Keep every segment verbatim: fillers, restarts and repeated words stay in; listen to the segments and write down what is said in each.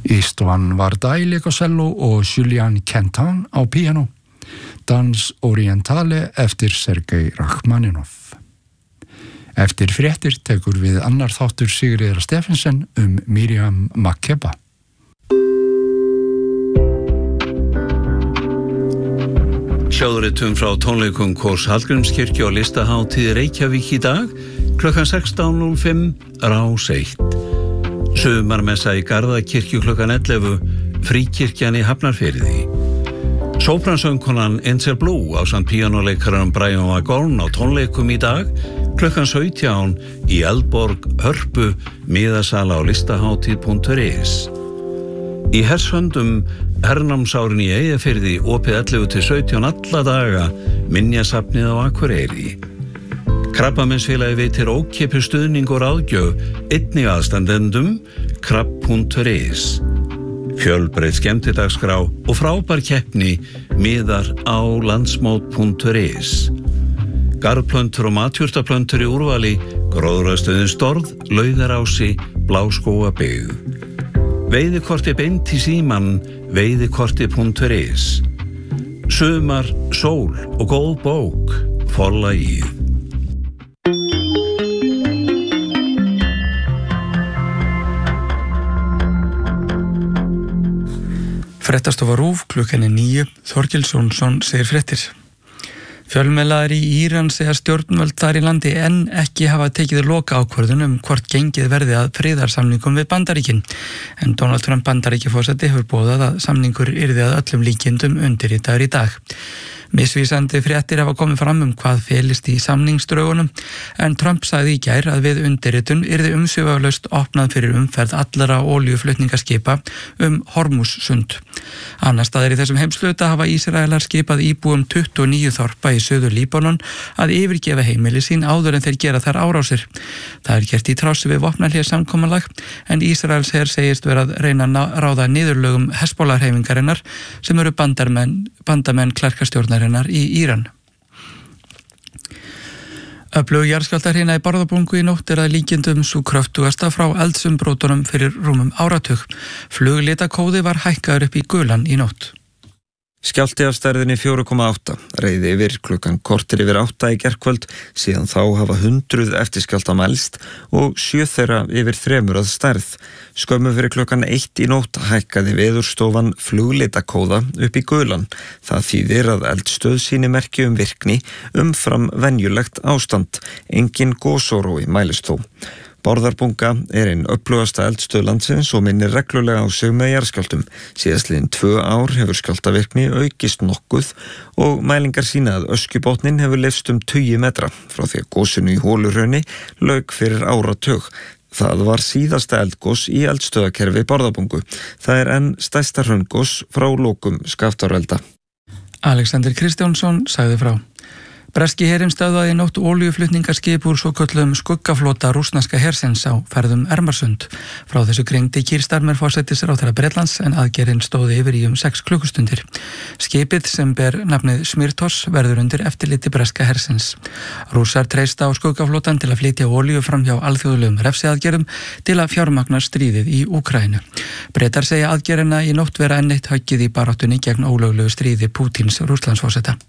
Istvan Vardai lék á selló og Julian Kentan á píanó. Dans Orientale eftir Sergei Rachmaninov. Eftir fréttir tekur við annar þáttur Sigríðar Stephensen um Miriam Makeba. Hljóðritum frá tónleikum Kórs Hallgrímskirkju og listahátíð Reykjavík í dag klukkan sextán núll fimm Rás eitt. Sumarmessa í Garðakirkju klukkan ellefu, Fríkirkjan í Hafnarfirði. Sópransöngkonan Ansel Blue ásamt píanóleikaranum Brian Magorn á tónleikum í dag klukkan sautján í Eldborg, Hörpu, miðasala á listahátíð punktur is. Í Hershöndum hernámsárin í Eyjafirði opið ellefu til sautján alla daga, minjasafnið á Akureyri. Krabbameinsfélagið veitir ókeypis stuðning og ráðgjöf einnig aðstandendum krabb punktur is. Fjölbreytt skemmtidagskrá og frábær keppni miðar á landsmót punktur is. Garðplöntur og matjurtaplöntur í úrvali, gróðrarstöðin Storð, Laugarási, Bláskógabyggð. Veiðikorti beint í síman, veiðikorti punktur is. Sumar, sól og góð bók, Forlagið. Fréttastofa RÚV klukkan er níu, Þorkels Jónsson segir fréttir. Fjölmiðlar í Íran segja stjórnvöld þar í landi enn ekki hafa tekið loka ákvörðun um hvort gengið verði að friðarsamningum við Bandaríkin. En Donald Trump Bandaríkjaforseti hefur boðað að samningur yrði að öllum líkindum undirritaður í dag. Misvísandi fréttir hafa komið fram um hvað felist í samningsdrögunum, en Trump sagði í gær að við undirritun yrði umsvifalaust opnað fyrir umferð allra olíuflutningaskipa um Hormússund. Annars staðar í þessum heimshluta hafa Ísraelar skipað íbúum tuttugu og níu þorpa í Suður Líbanon að yfirgefa heimili sín áður en þeir gera þar árásir. Það er gert í trássi við vopnahléssamkomulag, en Ísraels her segist vera að reyna að ráða niðurlögum Hezbollah-hreyfingarinnar sem eru bandamenn, bandamenn klerkastjórnarinnar í Íran. Öflug jarðskjálftahrina í Bárðarbungu í nótt er að líkindum sú kröftugasta frá eldsumbrotunum fyrir rúmum áratug. Fluglitakóði var hækkaður upp í gulan í nótt. Skjálfti af stærðinni fjögur komma átta reiði yfir klukkan korter yfir átta í gærkvöld, síðan þá hafa hundruð eftirskjálfta mælst og sjö þeirra yfir þremur að stærð. Skömmu fyrir klukkan eitt í nótt hækkaði veðurstofan fluglitakóða upp í gulan. Það þýðir að eldstöð sýni merki um virkni umfram venjulegt ástand. Engin gosórói mælist þó. Bárðarbunga er einn öflugasta eldstöð landsins og minnir reglulega á sig með jarðskjálftum. Síðastliðin tvö ár hefur skjálftavirkni aukist nokkuð og mælingar sýna að öskjubotninn hefur leyst um tugi metra frá því að gosinu í Hólurhrauni lauk fyrir áratug. Það var síðasta eldgos í eldstöðakerfi Bárðarbungu. Það er enn stærsta hraungos frá lokum Skaftárelda. Alexander Kristjánsson sagði frá. Breski herinn stöðvaði í nótt olíuflutningaskip úr svokölluðum skuggaflota rússneska hersins á ferðum Ermarsund. Frá þessu greindi Keir Starmer forsætisráðherra Bretlands, en aðgerðin stóði yfir í um sex klukkustundir. Skipið sem ber nafnið Smirtos verður undir eftirliti breska hersins. Rússar treysta á skuggaflotan til að flytja olíu fram hjá alþjóðlegum refsiaðgerðum til að fjármagna stríðið í Úkraínu. Bretar segja aðgerðina í nótt vera enn eitt höggið í baráttunni gegn ólöglegu stríði Pútíns Rússlandsforseta.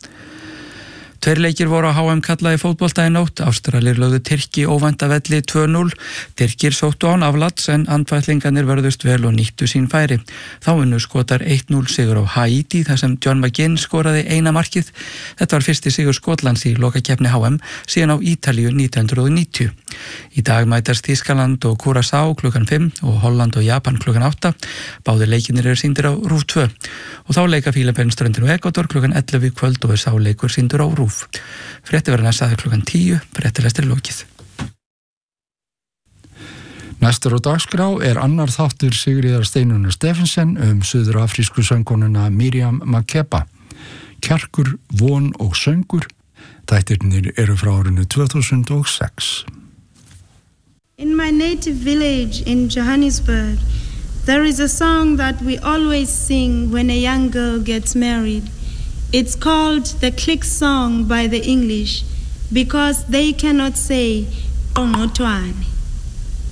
Tveir leikir voru á H M kalla í fótbolta í nótt. Ástralir lögðu Tyrki óvænta velli tvö núll. Tyrkir sóttu án aflats en andfætlingarnir vörðust vel og nýttu sín færi. Þá unnu Skotar eitt núll sigur á Haítí þar sem John McGinn skoraði eina markið. Þetta var fyrsti sigur Skotlands í lokakeppni H M síðan á Ítalíu nítján hundruð níutíu. Í dag mætast Þýskaland og Curaçao klukkan fimm og Holland og Japan klukkan átta. Báðir leikirnir eru sýndir á RÚV tvö. Og þá leika Fílabeinsströndin og Ekvador klukkan ellefu í kvöld og er sá leikur sýndur á RÚV. Frétti verður næstaður klukkan tíu, fréttilestir lokið. Næstur á dagskrá er annar þáttur Sigríðar Steinunnar Stephensen um suður-afrísku söngkonuna Miriam Makeba. Kjarkur, von og söngur. Þættirnir eru frá árinu tvö þúsund og sex. In my native village in Johannesburg, there is a song that we always sing when a young girl gets married. It's called the click song by the English because they cannot say "Onotwane."